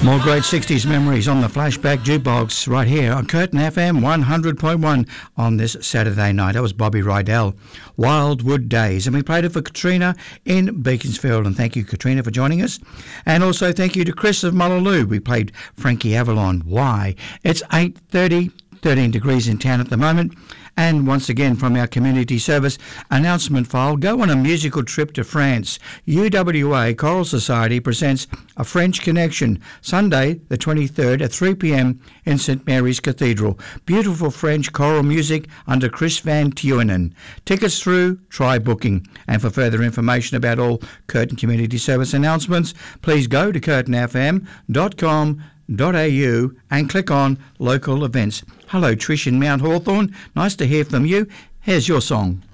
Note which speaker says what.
Speaker 1: More great 60s memories on the Flashback Jukebox right here on Curtin FM 100.1 on this Saturday night. That was Bobby Rydell, Wildwood Days. And we played it for Katrina in Beaconsfield. And thank you, Katrina, for joining us. And also thank you to Chris of Mullaloo. We played Frankie Avalon. Why? It's 8:30, 13 degrees in town at the moment. And once again from our community service announcement file, go on a musical trip to France. UWA Choral Society presents A French Connection, Sunday the 23rd at 3 p.m. in St Mary's Cathedral. Beautiful French choral music under Chris Van Tuinen. Tickets through Try Booking. And for further information about all Curtin Community Service announcements, please go to curtinfm.com.au and click on local events. Hello, Trish in Mount Hawthorn. Nice to hear from you. Here's your song.